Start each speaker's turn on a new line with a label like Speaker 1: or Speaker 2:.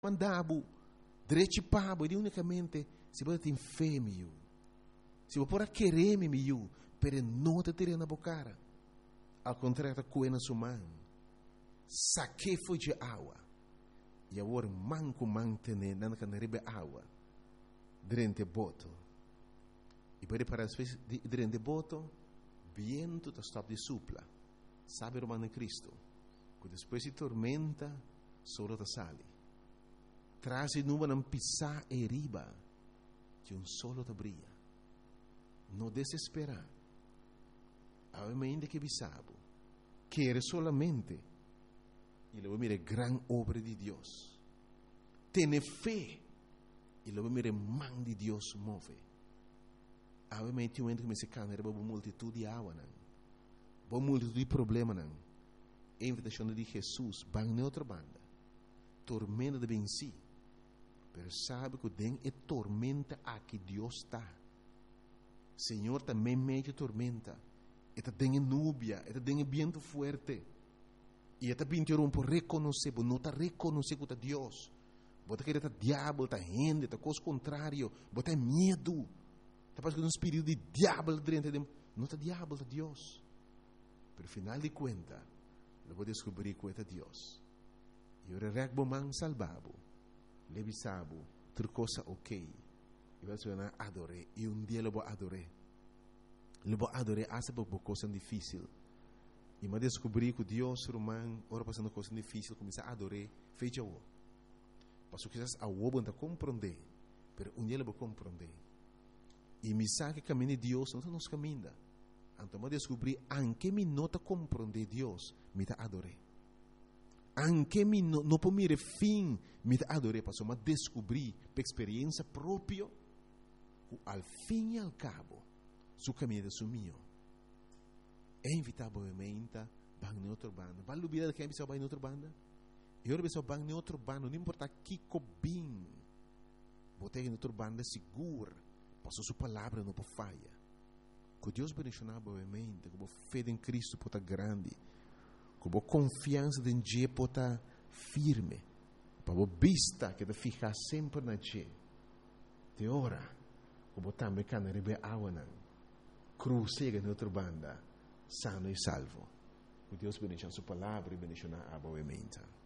Speaker 1: mandabo, direito pabo, e unicamente, se você tem fé, meu. Se você pode querer, meu, pero não te tirar na boca. Ao contrário, coe na sua mão. Saque foi de água. E agora, manco mantene, não can rebe água. Durante boto. E pode para as vezes, durante boto, viento está stop de supla. Sabe o romano Cristo? Que depois de tormenta, solo te sale. Traz e nuvem não pisar e riba, que solo te brilha. Não desesperar. Ainda que bisabo, quer solamente, e lo mire gran obra de Deus. Tiene fé, e lo mire man de Deus move. Obviamente, que me se cana, era uma multitud de água, uma multitud de problemas, não. A invitação de Jesus, vai em outra banda. Tormenta de venci. Mas sabe que tem é tormenta aqui Deus está. Senhor também mete tormenta. Eta tem núbia, eta tem vento forte. E eta pintou por reconhecer, não está reconhecer que é Deus. Bota que está diabo, está gente, está coisa contrário, bota medo. Está passando um espírito de diabo dentro de não está diabo, está Deus. Pero final de conta, eu vou descobrir que é Deus. E eu regbo man salvabo, levisabo, tudo coisa ok. E vai ser adoré, e dia eu vou adorar. Eu vou adorar essa coisa difícil. E me descobri que Deus, romano, ora passando coisa difícil, começa a adorar, fecha o. Mas quizás a o não compreender, pero dia eu vou compreender. E me sabe que caminho de Deus não nos caminha. Então me descobri, anche me nota compreender Deus, me ta adorar. Anche me não por mire fim, me ta adorar, passou me descobri, por experiência própria, al fim e al cabo, su caminho de sumio. É invitavelmente, vai em outra banda. Vai lubir que a pessoa vai em outra banda? E outra pessoa vai em outra banda, não importa que cobim. Botei em outra banda segura, passou sua palavra não pode falha. Que Deus bendicionar boamente, que a fé em Cristo pode estar grande, que a confiança em Deus pode estar firme, para a vista que te ficar sempre na Deus. De hora, que a também can rebe água na cruz chega em outra banda, sano e salvo. Que Deus bendicionar sua palavra e bendicionar boamente.